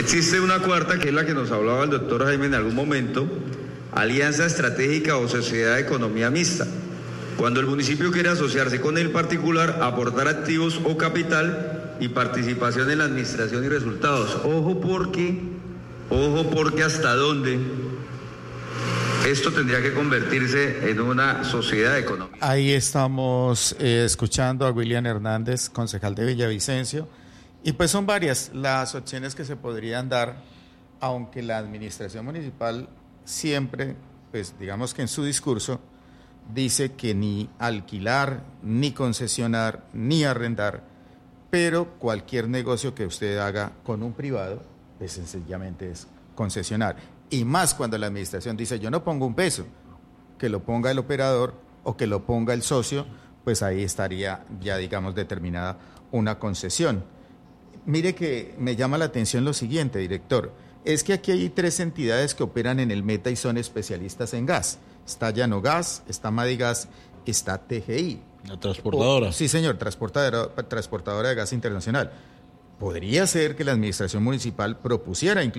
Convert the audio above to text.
Existe una cuarta, que es la que nos hablaba el doctor Jaime en algún momento, alianza estratégica o sociedad de economía mixta. Cuando el municipio quiere asociarse con el particular, aportar activos o capital y participación en la administración y resultados. Ojo porque hasta dónde esto tendría que convertirse en una sociedad económica. Ahí estamos escuchando a William Hernández, concejal de Villavicencio, y pues son varias las opciones que se podrían dar, aunque la administración municipal siempre, pues digamos que en su discurso, dice que ni alquilar, ni concesionar, ni arrendar, pero cualquier negocio que usted haga con un privado, pues sencillamente es concesionar. Y más cuando la administración dice, yo no pongo un peso, que lo ponga el operador o que lo ponga el socio, pues ahí estaría ya, digamos, determinada una concesión. Mire que me llama la atención lo siguiente, director, es que aquí hay 3 entidades que operan en el Meta y son especialistas en gas. Está Llanogas, está Madigas, está TGI. La transportadora. Sí, señor, transportadora de gas internacional. Podría ser que la administración municipal propusiera incluso